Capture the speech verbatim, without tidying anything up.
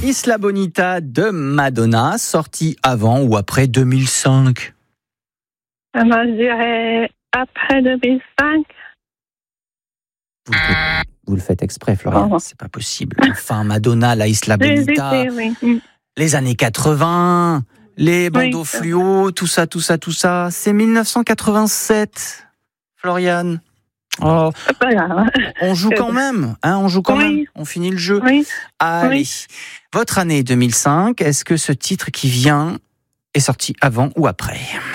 Isla Bonita de Madonna, sorti avant ou après deux mille cinq? Ah ben, je dirais après deux mille cinq. Vous le faites, vous le faites exprès, Florian, Oh. c'est pas possible. Enfin, Madonna, la Isla J'ai Bonita, hésité, oui. Mm. les années quatre-vingts, les bandeaux Oui, c'est fluo, tout ça, tout ça, tout ça. C'est mille neuf cent quatre-vingt-sept, Florian. Oh, C'est pas grave. on joue quand même, hein, on joue quand Oui. même. On finit le jeu. Oui. Allez, Oui. votre année deux mille cinq, est-ce que ce titre qui vient est sorti avant ou après ?